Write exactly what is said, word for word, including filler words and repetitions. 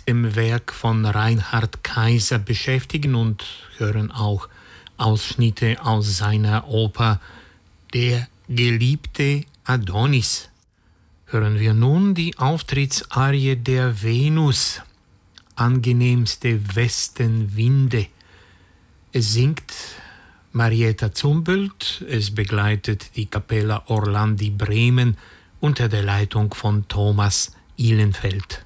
dem Werk von Reinhard Kaiser beschäftigen und hören auch Ausschnitte aus seiner Oper Der geliebte Adonis. Hören wir nun die Auftrittsarie der Venus, angenehmste Westenwinde. Es singt Marietta Zumbult, es begleitet die Capella Orlandi Bremen unter der Leitung von Thomas Ihlenfeld.